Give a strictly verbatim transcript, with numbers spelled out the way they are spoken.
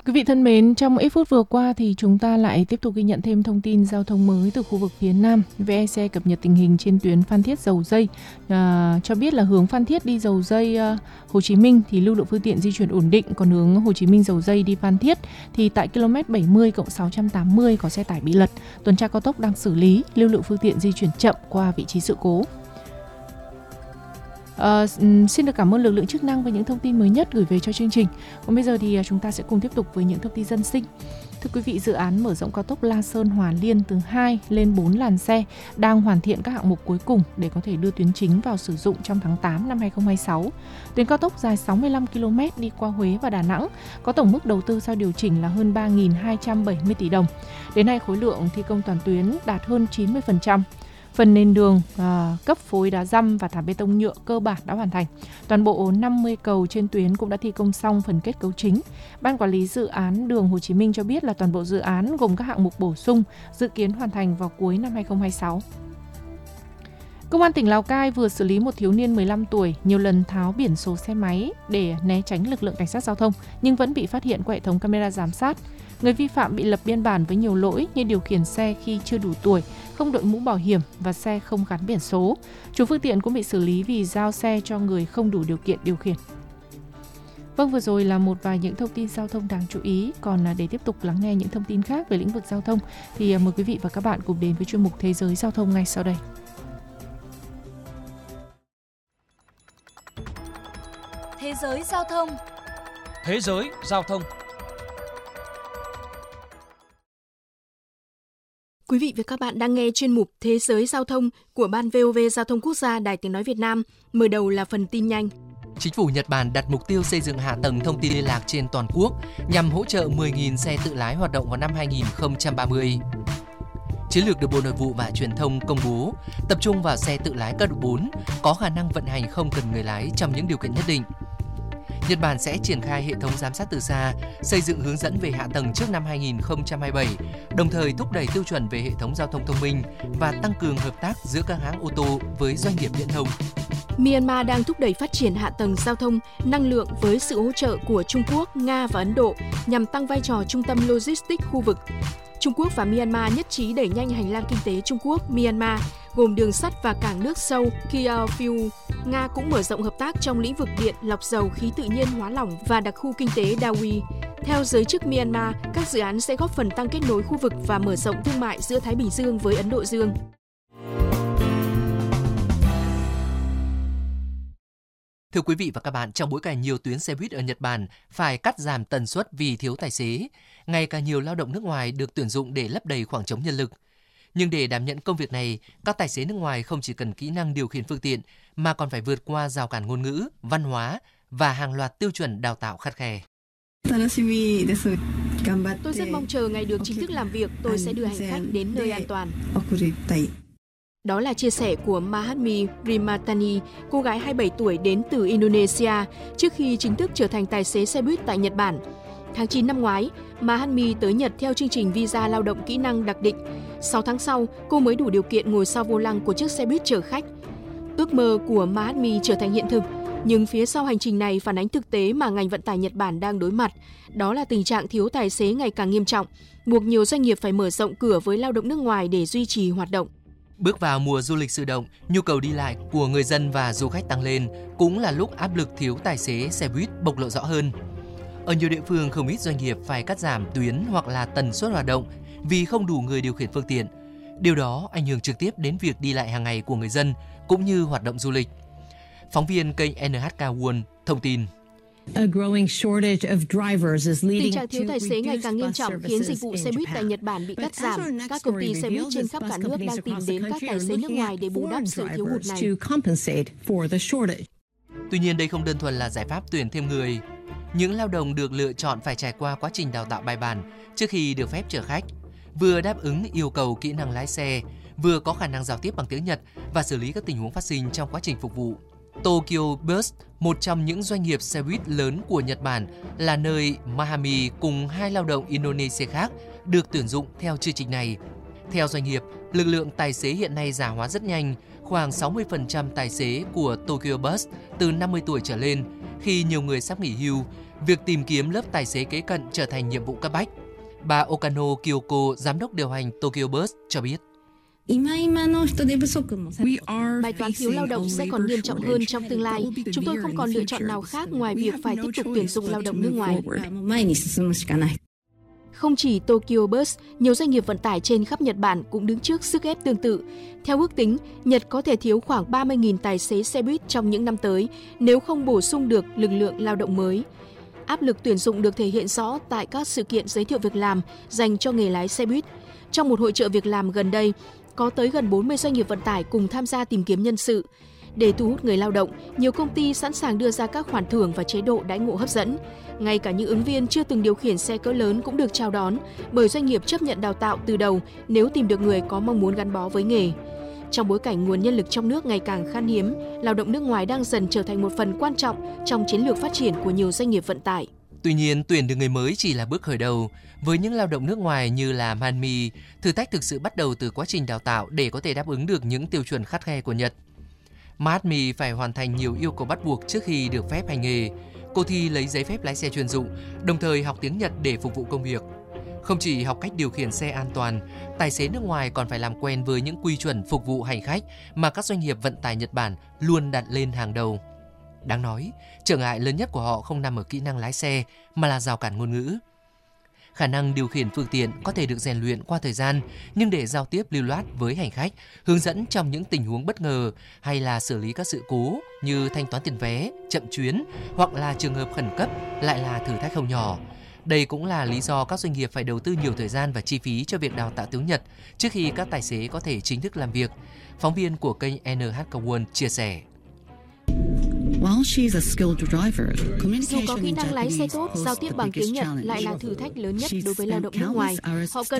Quý vị thân mến, trong ít phút vừa qua thì chúng ta lại tiếp tục ghi nhận thêm thông tin giao thông mới từ khu vực phía Nam. vê e xê cập nhật tình hình trên tuyến Phan Thiết - Dầu Giây, à, cho biết là hướng Phan Thiết đi Dầu Giây uh, Hồ Chí Minh thì lưu lượng phương tiện di chuyển ổn định, còn hướng Hồ Chí Minh - Dầu Giây đi Phan Thiết thì tại km bảy mươi cộng sáu trăm tám mươi có xe tải bị lật. Tuần tra cao tốc đang xử lý, lưu lượng phương tiện di chuyển chậm qua vị trí sự cố. Uh, xin được cảm ơn lực lượng chức năng với những thông tin mới nhất gửi về cho chương trình. Còn bây giờ thì chúng ta sẽ cùng tiếp tục với những thông tin dân sinh. Thưa quý vị, dự án mở rộng cao tốc La Sơn - Hòa Liên từ hai lên bốn làn xe đang hoàn thiện các hạng mục cuối cùng để có thể đưa tuyến chính vào sử dụng trong tháng tám năm hai không hai sáu. Tuyến cao tốc dài sáu mươi lăm ki lô mét đi qua Huế và Đà Nẵng, có tổng mức đầu tư sau điều chỉnh là hơn ba nghìn hai trăm bảy mươi tỷ đồng. Đến nay khối lượng thi công toàn tuyến đạt hơn chín mươi phần trăm. Phần nền đường, à, cấp phối đá răm và thảm bê tông nhựa cơ bản đã hoàn thành. Toàn bộ năm mươi cầu trên tuyến cũng đã thi công xong phần kết cấu chính. Ban quản lý dự án đường Hồ Chí Minh cho biết là toàn bộ dự án gồm các hạng mục bổ sung, dự kiến hoàn thành vào cuối năm hai không hai sáu. Công an tỉnh Lào Cai vừa xử lý một thiếu niên mười lăm tuổi nhiều lần tháo biển số xe máy để né tránh lực lượng cảnh sát giao thông, nhưng vẫn bị phát hiện qua hệ thống camera giám sát. Người vi phạm bị lập biên bản với nhiều lỗi như điều khiển xe khi chưa đủ tuổi, không đội mũ bảo hiểm và xe không gắn biển số. Chủ phương tiện cũng bị xử lý vì giao xe cho người không đủ điều kiện điều khiển. Vâng, vừa rồi là một vài những thông tin giao thông đáng chú ý. Còn để tiếp tục lắng nghe những thông tin khác về lĩnh vực giao thông thì mời quý vị và các bạn cùng đến với chuyên mục Thế giới Giao thông ngay sau đây. Thế giới giao thông. Thế giới giao thông. Quý vị và các bạn đang nghe chuyên mục Thế giới giao thông của Ban vê o vê Giao thông Quốc gia Đài Tiếng nói Việt Nam. Mở đầu là phần tin nhanh. Chính phủ Nhật Bản đặt mục tiêu xây dựng hạ tầng thông tin liên lạc trên toàn quốc nhằm hỗ trợ mười nghìn xe tự lái hoạt động vào năm hai không ba mươi. Chiến lược được Bộ Nội vụ và Truyền thông công bố tập trung vào xe tự lái cấp độ bốn có khả năng vận hành không cần người lái trong những điều kiện nhất định. Nhật Bản sẽ triển khai hệ thống giám sát từ xa, xây dựng hướng dẫn về hạ tầng trước năm hai không hai bảy, đồng thời thúc đẩy tiêu chuẩn về hệ thống giao thông thông minh và tăng cường hợp tác giữa các hãng ô tô với doanh nghiệp viễn thông. Myanmar đang thúc đẩy phát triển hạ tầng giao thông, năng lượng với sự hỗ trợ của Trung Quốc, Nga và Ấn Độ nhằm tăng vai trò trung tâm logistics khu vực. Trung Quốc và Myanmar nhất trí đẩy nhanh hành lang kinh tế Trung Quốc-Myanmar, gồm đường sắt và cảng nước sâu Kia Phiêu. Nga cũng mở rộng hợp tác trong lĩnh vực điện, lọc dầu, khí tự nhiên hóa lỏng và đặc khu kinh tế Dawi. Theo giới chức Myanmar, các dự án sẽ góp phần tăng kết nối khu vực và mở rộng thương mại giữa Thái Bình Dương với Ấn Độ Dương. Thưa quý vị và các bạn, trong bối cảnh nhiều tuyến xe buýt ở Nhật Bản phải cắt giảm tần suất vì thiếu tài xế, ngày càng nhiều lao động nước ngoài được tuyển dụng để lấp đầy khoảng trống nhân lực. Nhưng để đảm nhận công việc này, các tài xế nước ngoài không chỉ cần kỹ năng điều khiển phương tiện mà còn phải vượt qua rào cản ngôn ngữ, văn hóa và hàng loạt tiêu chuẩn đào tạo khắt khe. Tôi rất mong chờ ngày được chính thức làm việc, tôi sẽ đưa hành khách đến nơi an toàn. Đó là chia sẻ của Mahatmi Primatani, cô gái hai mươi bảy tuổi đến từ Indonesia trước khi chính thức trở thành tài xế xe buýt tại Nhật Bản. Tháng chín năm ngoái, Mahatmi tới Nhật theo chương trình visa lao động kỹ năng đặc định. sáu tháng sau, cô mới đủ điều kiện ngồi sau vô lăng của chiếc xe buýt chở khách. Ước mơ của Mahatmi trở thành hiện thực, nhưng phía sau hành trình này phản ánh thực tế mà ngành vận tải Nhật Bản đang đối mặt. Đó là tình trạng thiếu tài xế ngày càng nghiêm trọng, buộc nhiều doanh nghiệp phải mở rộng cửa với lao động nước ngoài để duy trì hoạt động. Bước vào mùa du lịch sôi động, nhu cầu đi lại của người dân và du khách tăng lên, cũng là lúc áp lực thiếu tài xế xe buýt bộc lộ rõ hơn. Ở nhiều địa phương, không ít doanh nghiệp phải cắt giảm tuyến hoặc là tần suất hoạt động vì không đủ người điều khiển phương tiện. Điều đó ảnh hưởng trực tiếp đến việc đi lại hàng ngày của người dân cũng như hoạt động du lịch. Phóng viên kênh en hát ca World thông tin. Tình trạng thiếu tài xế ngày càng nghiêm trọng khiến dịch vụ xe buýt tại Nhật Bản bị cắt giảm. Các công ty xe buýt trên khắp cả nước đang tìm đến các tài xế nước ngoài để bù đắp sự thiếu hụt này. Tuy nhiên, đây không đơn thuần là giải pháp tuyển thêm người. Những lao động được lựa chọn phải trải qua quá trình đào tạo bài bản trước khi được phép chở khách, vừa đáp ứng yêu cầu kỹ năng lái xe, vừa có khả năng giao tiếp bằng tiếng Nhật và xử lý các tình huống phát sinh trong quá trình phục vụ. Tokyo Bus, một trong những doanh nghiệp xe buýt lớn của Nhật Bản, là nơi Mahami cùng hai lao động Indonesia khác được tuyển dụng theo chương trình này. Theo doanh nghiệp, lực lượng tài xế hiện nay già hóa rất nhanh, khoảng sáu mươi phần trăm tài xế của Tokyo Bus từ năm mươi tuổi trở lên, khi nhiều người sắp nghỉ hưu Việc tìm kiếm lớp tài xế kế cận trở thành nhiệm vụ cấp bách. Bà Okano Kyoko, giám đốc điều hành Tokyo Bus cho biết. Bài toán thiếu lao động sẽ còn nghiêm trọng hơn trong tương lai. Chúng tôi không còn lựa chọn nào khác ngoài việc phải tiếp tục tuyển dụng lao động nước ngoài. Không chỉ Tokyo Bus, nhiều doanh nghiệp vận tải trên khắp Nhật Bản cũng đứng trước sức ép tương tự. Theo ước tính, Nhật có thể thiếu khoảng ba mươi nghìn tài xế xe buýt trong những năm tới nếu không bổ sung được lực lượng lao động mới. Áp lực tuyển dụng được thể hiện rõ tại các sự kiện giới thiệu việc làm dành cho nghề lái xe buýt. Trong một hội chợ việc làm gần đây, có tới gần bốn mươi doanh nghiệp vận tải cùng tham gia tìm kiếm nhân sự. Để thu hút người lao động, nhiều công ty sẵn sàng đưa ra các khoản thưởng và chế độ đãi ngộ hấp dẫn. Ngay cả những ứng viên chưa từng điều khiển xe cỡ lớn cũng được chào đón, bởi doanh nghiệp chấp nhận đào tạo từ đầu nếu tìm được người có mong muốn gắn bó với nghề. Trong bối cảnh nguồn nhân lực trong nước ngày càng khan hiếm, lao động nước ngoài đang dần trở thành một phần quan trọng trong chiến lược phát triển của nhiều doanh nghiệp vận tải. Tuy nhiên, tuyển được người mới chỉ là bước khởi đầu. Với những lao động nước ngoài như là Manmi, thử thách thực sự bắt đầu từ quá trình đào tạo để có thể đáp ứng được những tiêu chuẩn khắt khe của Nhật. Manmi phải hoàn thành nhiều yêu cầu bắt buộc trước khi được phép hành nghề. Cô thi lấy giấy phép lái xe chuyên dụng, đồng thời học tiếng Nhật để phục vụ công việc. Không chỉ học cách điều khiển xe an toàn, tài xế nước ngoài còn phải làm quen với những quy chuẩn phục vụ hành khách mà các doanh nghiệp vận tải Nhật Bản luôn đặt lên hàng đầu. Đáng nói, trở ngại lớn nhất của họ không nằm ở kỹ năng lái xe mà là rào cản ngôn ngữ. Khả năng điều khiển phương tiện có thể được rèn luyện qua thời gian, nhưng để giao tiếp lưu loát với hành khách, hướng dẫn trong những tình huống bất ngờ hay là xử lý các sự cố như thanh toán tiền vé, chậm chuyến hoặc là trường hợp khẩn cấp lại là thử thách không nhỏ. Đây cũng là lý do các doanh nghiệp phải đầu tư nhiều thời gian và chi phí cho việc đào tạo tiếng Nhật trước khi các tài xế có thể chính thức làm việc. Phóng viên của kênh en hát Kawon chia sẻ. Dù có kỹ năng lái xe tốt, giao tiếp bằng tiếng Nhật lại là thử thách lớn nhất đối với lao động nước ngoài. Họ cần